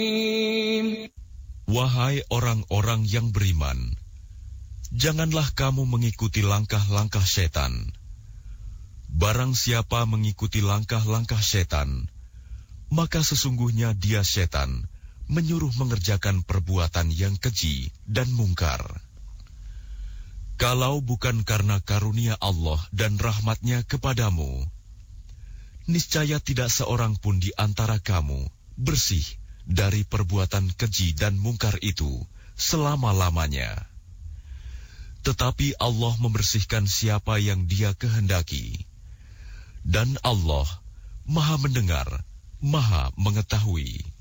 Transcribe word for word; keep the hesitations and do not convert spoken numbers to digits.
Wahai orang-orang yang beriman, janganlah kamu mengikuti langkah-langkah setan. Barang siapa mengikuti langkah-langkah setan, maka sesungguhnya dia setan menyuruh mengerjakan perbuatan yang keji dan mungkar. Kalau bukan karena karunia Allah dan rahmat-Nya kepadamu, niscaya tidak seorang pun di antara kamu bersih dari perbuatan keji dan mungkar itu selama-lamanya. Tetapi Allah membersihkan siapa yang Dia kehendaki. Dan Allah Maha mendengar, Maha mengetahui.